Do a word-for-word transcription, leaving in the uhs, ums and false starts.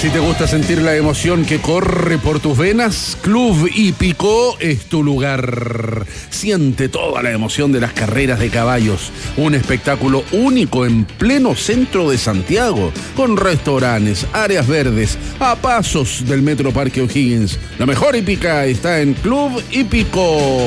Si te gusta sentir la emoción que corre por tus venas, Club Hípico es tu lugar. Siente toda la emoción de las carreras de caballos. Un espectáculo único en pleno centro de Santiago, con restaurantes, áreas verdes, a pasos del Metro Parque O'Higgins. La mejor hípica está en Club Hípico.